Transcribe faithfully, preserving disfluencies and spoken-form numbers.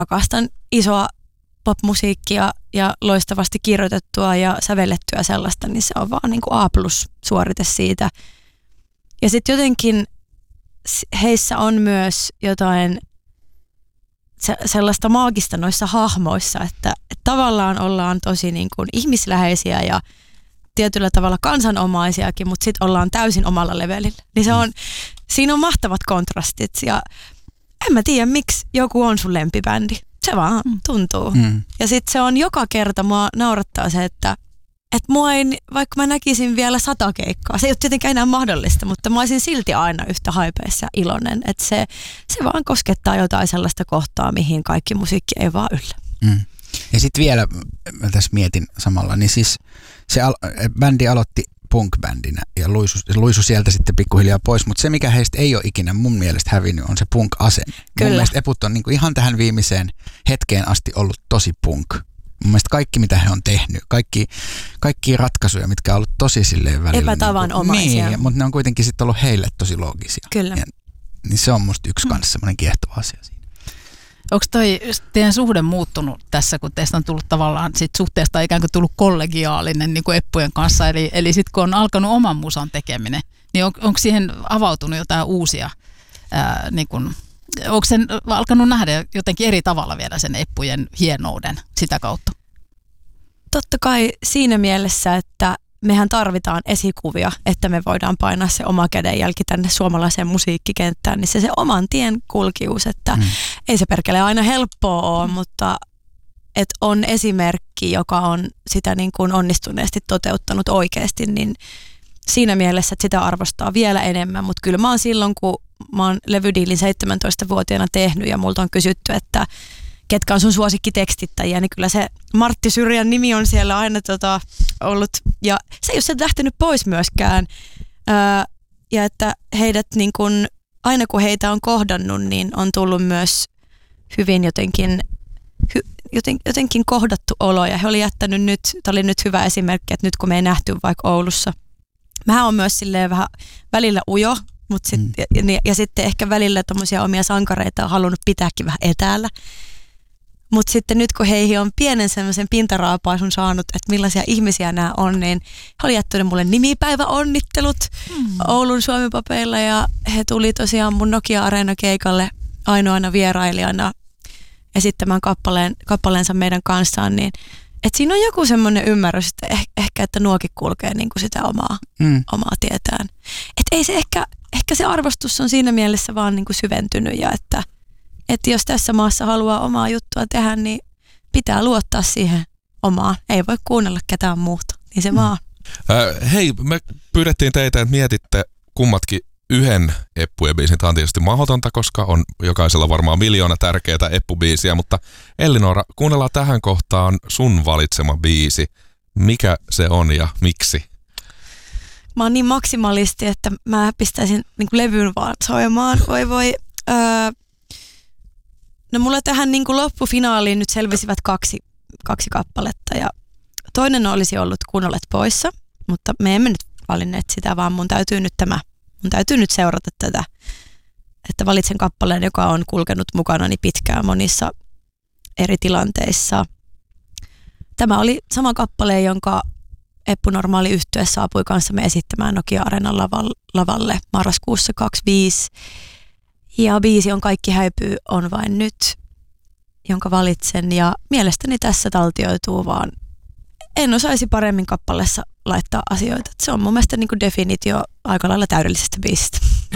rakastan isoa popmusiikkia ja loistavasti kirjoitettua ja sävellettyä sellaista, niin se on vaan niin kuin A plus suorite siitä. Ja sitten jotenkin heissä on myös jotain se, sellaista maagista noissa hahmoissa, että, että tavallaan ollaan tosi niin kuin ihmisläheisiä ja tietyllä tavalla kansanomaisiakin, mutta sitten ollaan täysin omalla levelillä. Niin se on, siinä on mahtavat kontrastit ja en mä tiedä, miksi joku on sun lempibändi. Se vaan tuntuu. Mm. Ja sitten se on joka kerta, mua naurattaa se, että et mua ei, vaikka mä näkisin vielä sata keikkaa, se ei ole tietenkään enää mahdollista, mutta mä olisin silti aina yhtä haipeissa ja iloinen. Että se, se vaan koskettaa jotain sellaista kohtaa, mihin kaikki musiikki ei vaan yllä. Mm. Ja sitten vielä, mä tässä mietin samalla, niin siis se al- bändi aloitti punk-bändinä ja luisu, luisu sieltä sitten pikkuhiljaa pois, mutta se mikä heistä ei ole ikinä mun mielestä hävinnyt on se punk-asenne. Kyllä. Mun mielestä Eput on niinku ihan tähän viimeiseen hetkeen asti ollut tosi punk. Mun mielestä kaikki mitä he on tehnyt, kaikki, kaikki ratkaisuja, mitkä on ollut tosi silleen välillä. Epätavanomaisia. Niin, mutta ne on kuitenkin sitten ollut heille tosi loogisia. Kyllä. Ja, niin se on musta yksi kanssa semmoinen kiehtova asia siinä. Onko toi teidän suhde muuttunut tässä, kun teistä on tullut tavallaan sit suhteesta ikään kuin tullut kollegiaalinen niin kuin Eppujen kanssa, eli, eli sitten kun on alkanut oman musan tekeminen, niin on, onko siihen avautunut jotain uusia, ää, niin kuin, onko sen alkanut nähdä jotenkin eri tavalla vielä sen Eppujen hienouden sitä kautta? Totta kai siinä mielessä, että mehän tarvitaan esikuvia, että me voidaan painaa se oma kädenjälki tänne suomalaiseen musiikkikenttään, niin se se oman tien kulkius, että mm. ei se perkele aina helppoa ole, mm. mutta että on esimerkki, joka on sitä niin kuin onnistuneesti toteuttanut oikeasti, niin siinä mielessä, että sitä arvostaa vielä enemmän, mutta kyllä mä oon silloin, kun mä oon levydiilin seitsemäntoistavuotiaana tehnyt ja multa on kysytty, että ketkä on sun suosikkitekstittäjiä, niin kyllä se Martti Syrjän nimi on siellä aina tota, ollut, ja se ei ole sieltä lähtenyt pois myöskään, öö, ja että heidät niin kun, aina kun heitä on kohdannut, niin on tullut myös hyvin jotenkin, hy, joten, jotenkin kohdattu olo, ja he oli jättänyt nyt, tämä oli nyt hyvä esimerkki, että nyt kun me ei nähty vaikka Oulussa, mähän on myös silleen vähän välillä ujo, mut sit, mm. ja, ja, ja sitten ehkä välillä tommosia omia sankareita on halunnut pitääkin vähän etäällä. Mutta sitten nyt kun heihin on pienen semmoisen pintaraapaisun saanut, että millaisia ihmisiä nämä on, niin he oli jättänyt mulle nimipäiväonnittelut mm. Oulun Suomi-papeilla ja he tuli tosiaan mun Nokia Areena-keikalle ainoana vierailijana esittämään kappaleen, kappaleensa meidän kanssaan, niin että siinä on joku semmoinen ymmärrys, että eh, ehkä että nuokin kulkee niin kuin sitä omaa, mm. omaa tietään. Että ei se ehkä, ehkä se arvostus on siinä mielessä vaan niin kuin syventynyt ja että Että jos tässä maassa haluaa omaa juttua tehdä, niin pitää luottaa siihen omaan. Ei voi kuunnella ketään muuta, niin se mm. vaan. Äh, hei, me pyydettiin teitä, että mietitte kummatkin yhden Eppujen biisin. Tämä on tietysti mahdotonta, koska on jokaisella varmaan miljoona tärkeää Eppu-biisiä, mutta Elli-Noora, kuunnellaan tähän kohtaan sun valitsema biisi. Mikä se on ja miksi? Mä oon niin maksimalisti, että mä pistäisin niin kuin levyyn vaan soimaan. Voi voi... Öö, No mulla tähän niin kuin loppufinaaliin nyt selvisivät kaksi, kaksi kappaletta ja toinen olisi ollut Kun olet poissa, mutta me emme nyt valinneet sitä, vaan mun täytyy nyt tämä, mun täytyy nyt seurata tätä, että valitsen kappaleen, joka on kulkenut mukanani pitkään monissa eri tilanteissa. Tämä oli sama kappale, jonka Eppu Normaali yhtye saapui kanssamme esittämään Nokia Areenan lavalle marraskuussa kaksikymmentäviisi. Ja biisi on Kaikki häipyy on vain nyt, jonka valitsen ja mielestäni tässä taltioituu vaan. En osaisi paremmin kappaleessa laittaa asioita. Se on mun mielestä niin kuin definitio aika lailla täydellisestä biisistä.